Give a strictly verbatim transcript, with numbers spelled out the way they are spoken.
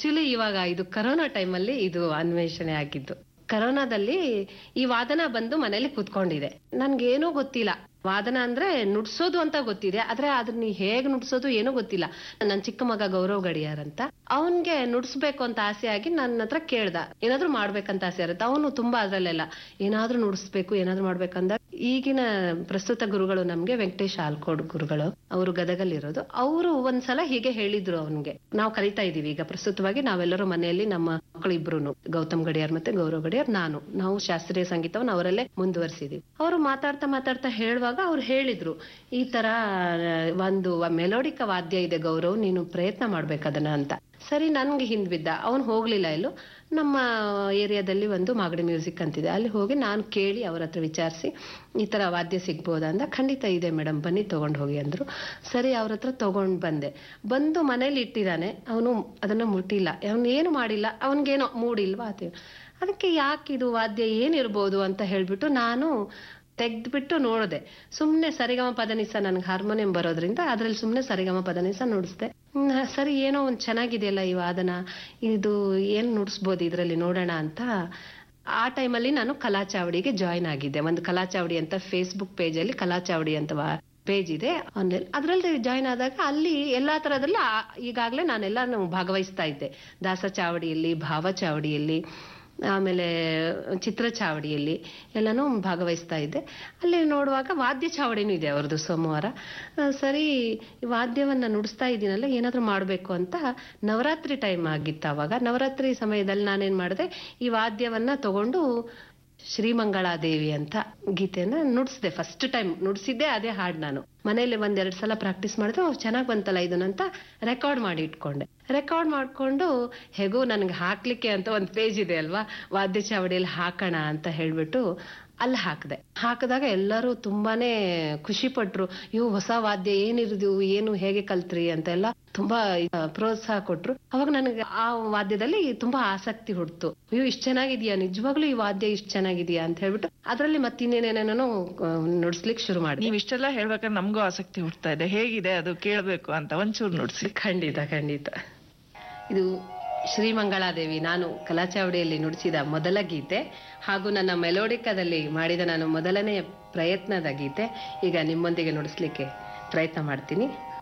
Actually ಇವಾಗ ಇದು corona ಟೈಮಲ್ಲಿ ಇದು ಅನ್ವೇಷಣೆ ಆಗಿದ್ದು. ಕರೋನಾದಲ್ಲಿ ಈ ವಾದನ ಬಂದು ಮನೇಲಿ ಕೂತ್ಕೊಂಡಿದೆ. ನನ್ಗೇನೂ ಗೊತ್ತಿಲ್ಲ. ವಾದನ ಅಂದ್ರೆ ನುಡ್ಸೋದು ಅಂತ ಗೊತ್ತಿದೆ, ಆದ್ರೆ ಅದನ್ನ ಹೇಗ್ ನುಡ್ಸೋದು ಏನೂ ಗೊತ್ತಿಲ್ಲ. ನನ್ ಚಿಕ್ಕ ಮಗ ಗೌರವ್ ಗಡಿಯಾರ್ ಅಂತ, ಅವನ್ಗೆ ನುಡ್ಸ್ಬೇಕು ಅಂತ ಆಸೆ ಆಗಿ ನನ್ನ ಹತ್ರ ಕೇಳ್ದ, ಏನಾದ್ರು ಮಾಡ್ಬೇಕಂತ ಆಸೆ ಇರುತ್ತೆ. ಅವನು ತುಂಬಾ ಅದ್ರಲ್ಲೆಲ್ಲ ಏನಾದ್ರೂ ನುಡ್ಸ್ಬೇಕು ಏನಾದ್ರು ಮಾಡ್ಬೇಕಂದ. ಈಗಿನ ಪ್ರಸ್ತುತ ಗುರುಗಳು ನಮ್ಗೆ ವೆಂಕಟೇಶ್ ಆಲ್ಕೋಡ್ ಗುರುಗಳು, ಅವರು ಗದಗಲ್ಲಿರೋದು. ಅವರು ಒಂದ್ಸಲ ಹೀಗೆ ಹೇಳಿದ್ರು ಅವನ್ಗೆ, ನಾವು ಕಲಿತಾ ಇದೀವಿ ಈಗ ಪ್ರಸ್ತುತವಾಗಿ ನಾವೆಲ್ಲರೂ ಮನೆಯಲ್ಲಿ, ನಮ್ಮ ಮಕ್ಕಳು ಇಬ್ರುನು, ಗೌತಮ್ ಗಡಿಯಾರ್ ಮತ್ತೆ ಗೌರವ್ ಗಡಿಯಾರ್, ನಾನು ನಾವು ಶಾಸ್ತ್ರೀಯ ಸಂಗೀತವನ್ನು ಅವರಲ್ಲೇ ಮುಂದುವರಿಸಿದೀವಿ. ಅವರು ಮಾತಾಡ್ತಾ ಮಾತಾಡ್ತಾ ಹೇಳುವಾಗ ಅವ್ರು ಹೇಳಿದ್ರು, ಈ ತರ ಒಂದು ಮೆಲೋಡಿಕ ವಾದ್ಯ ಇದೆ ಗೌರವ್, ನೀನು ಪ್ರಯತ್ನ ಮಾಡ್ಬೇಕದನ್ನ ಅಂತ. ಸರಿ, ನನ್ಗೆ ಹಿಂದ್ ಬಿದ್ದ. ಅವ್ನು ಹೋಗ್ಲಿಲ್ಲ ಎಲ್ಲೂ. ನಮ್ಮ ಏರಿಯಾದಲ್ಲಿ ಒಂದು ಮಾಗಡಿ ಮ್ಯೂಸಿಕ್ ಅಂತಿದೆ, ಅಲ್ಲಿ ಹೋಗಿ ನಾನು ಕೇಳಿ ಅವ್ರ ಹತ್ರ ವಿಚಾರಿಸಿ ಈ ತರ ವಾದ್ಯ ಸಿಗ್ಬೋದಾ ಅಂದ. ಖಂಡಿತ ಇದೆ ಮೇಡಮ್, ಬನ್ನಿ ತಗೊಂಡ್ ಹೋಗಿ ಅಂದ್ರು. ಸರಿ, ಅವ್ರ ಹತ್ರ ತಗೊಂಡ್ ಬಂದೆ. ಬಂದು ಮನೇಲಿ ಇಟ್ಟಿದ್ದಾನೆ, ಅವನು ಅದನ್ನ ಮುಟ್ಟಿಲ್ಲ, ಅವನು ಏನು ಮಾಡಿಲ್ಲ, ಅವನ್ಗೇನೋ ಮೂಡಿಲ್ವಾ ಅದೇ. ಅದಕ್ಕೆ ಯಾಕಿದು ವಾದ್ಯ ಏನಿರ್ಬೋದು ಅಂತ ಹೇಳ್ಬಿಟ್ಟು ನಾನು ತೆಗ್ದ್ಬಿಟ್ಟು ನೋಡಿದೆ. ಸುಮ್ನೆ ಸರಿಗಮ ಪದನಿಸ, ನನ್ಗೆ ಹಾರ್ಮೋನಿಯಂ ಬರೋದ್ರಿಂದ ಅದ್ರಲ್ಲಿ ಸುಮ್ನೆ ಸರಿಗಮ ಪದನಿಸ ನುಡಿಸ್ದೆ. ಸರಿ, ಏನೋ ಒಂದ್ ಚೆನ್ನಾಗಿದೆಯಲ್ಲ ಈ ವಾದನ, ಇದು ಏನ್ ನುಡಿಸ್ಬೋದು ಇದ್ರಲ್ಲಿ ನೋಡೋಣ ಅಂತ. ಆ ಟೈಮಲ್ಲಿ ನಾನು ಕಲಾಚಾವಡಿಗೆ ಜಾಯ್ನ್ ಆಗಿದ್ದೆ. ಒಂದು ಕಲಾಚಾವಡಿ ಅಂತ ಫೇಸ್ಬುಕ್ ಪೇಜ್ ಅಲ್ಲಿ ಕಲಾಚಾವಡಿ ಅಂತ ಪೇಜ್ ಇದೆ ಆನ್ಲೈನ್, ಅದ್ರಲ್ಲಿ ಜಾಯ್ನ್ ಆದಾಗ ಅಲ್ಲಿ ಎಲ್ಲಾ ತರದಲ್ಲಿ ಈಗಾಗ್ಲೇ ನಾನೆಲ್ಲಾನು ಭಾಗವಹಿಸ್ತಾ ಇದ್ದೆ. ದಾಸ ಚಾವಡಿಯಲ್ಲಿ, ಭಾವ ಚಾವಡಿಯಲ್ಲಿ, ಆಮೇಲೆ ಚಿತ್ರ ಚಾವಡಿಯಲ್ಲಿ ಎಲ್ಲಾನು ಭಾಗವಹಿಸ್ತಾ ಇದ್ದೆ. ಅಲ್ಲಿ ನೋಡುವಾಗ ವಾದ್ಯ ಚಾವಡಿನೂ ಇದೆ ಅವ್ರದ್ದು ಸೋಮವಾರ. ಸರಿ, ವಾದ್ಯವನ್ನ ನುಡಿಸ್ತಾ ಇದ್ದೀನಲ್ಲ, ಏನಾದ್ರು ಮಾಡ್ಬೇಕು ಅಂತ. ನವರಾತ್ರಿ ಟೈಮ್ ಆಗಿತ್ತು ಅವಾಗ. ನವರಾತ್ರಿ ಸಮಯದಲ್ಲಿ ನಾನೇನ್ ಮಾಡಿದೆ, ಈ ವಾದ್ಯವನ್ನ ತಗೊಂಡು ಶ್ರೀಮಂಗಳಾದೇವಿ ಅಂತ ಗೀತೆಯನ್ನ ನುಡಿಸ್ದೆ. ಫಸ್ಟ್ ಟೈಮ್ ನುಡಿಸಿದ್ದೆ ಅದೇ ಹಾಡ್. ನಾನು ಮನೇಲಿ ಒಂದೆರಡು ಸಲ ಪ್ರಾಕ್ಟೀಸ್ ಮಾಡಿದ್ರೆ ಚೆನ್ನಾಗ್ ಬಂತಲ್ಲ ಇದನ್ನಂತ ರೆಕಾರ್ಡ್ ಮಾಡಿ ಇಟ್ಕೊಂಡೆ. ರೆಕಾರ್ಡ್ ಮಾಡ್ಕೊಂಡು ಹೇಗೂ ನನ್ಗೆ ಹಾಕ್ಲಿಕ್ಕೆ ಅಂತ ಒಂದ್ ಪೇಜ್ ಇದೆ ಅಲ್ವಾ, ವಾದ್ಯ ಚಾವಡಿಯಲ್ಲಿ ಹಾಕೋಣ ಅಂತ ಹೇಳ್ಬಿಟ್ಟು ಅಲ್ಲಿ ಹಾಕ್ದೆ. ಹಾಕಿದಾಗ ಎಲ್ಲರೂ ತುಂಬಾನೇ ಖುಷಿ ಪಟ್ರು. ಇವು ಹೊಸ ವಾದ್ಯ ಏನಿರಿದು, ಏನು ಹೇಗೆ ಕಲ್ತ್ರಿ ಅಂತ ಎಲ್ಲ ತುಂಬಾ ಪ್ರೋತ್ಸಾಹ ಕೊಟ್ರು. ಅವಾಗ ನನಗೆ ಆ ವಾದ್ಯದಲ್ಲಿ ತುಂಬಾ ಆಸಕ್ತಿ ಹುಡ್ತು. ಅಯ್ಯೋ, ಇಷ್ಟ್ ಚೆನ್ನಾಗಿದ್ಯಾ, ನಿಜವಾಗ್ಲೂ ಈ ವಾದ್ಯ ಇಷ್ಟ್ ಚೆನ್ನಾಗಿದ್ಯಾ ಅಂತ ಹೇಳ್ಬಿಟ್ಟು ಅದ್ರಲ್ಲಿ ಮತ್ತಿನ್ನೇನೇನೇನೋ ನುಡ್ಸ್ಲಿಕ್ಕೆ ಶುರು ಮಾಡಿ. ನೀವ್ ಇಷ್ಟೆಲ್ಲ ಹೇಳ್ಬೇಕಾದ್ರೆ ನಮ್ಗೂ ಆಸಕ್ತಿ ಹುಡ್ತಾ ಇದೆ, ಹೇಗಿದೆ ಅದು ಕೇಳ್ಬೇಕು ಅಂತ ಒಂಚೂರು ನುಡ್ಸಿ. ಖಂಡಿತ ಖಂಡಿತ. ಇದು ಶ್ರೀಮಂಗಳಾದೇವಿ ನಾನು ಕಲಾಚಾವಡಿಯಲ್ಲಿ ನುಡಿಸಿದ ಮೊದಲ ಗೀತೆ, ಹಾಗೂ ನನ್ನ ಮೆಲೋಡಿಕದಲ್ಲಿ ಮಾಡಿದ ನಾನು ಮೊದಲನೆಯ ಪ್ರಯತ್ನದ ಗೀತೆ. ಈಗ ನಿಮ್ಮೊಂದಿಗೆ ನುಡಿಸ್ಲಿಕ್ಕೆ ಪ್ರಯತ್ನ ಮಾಡ್ತೀನಿ.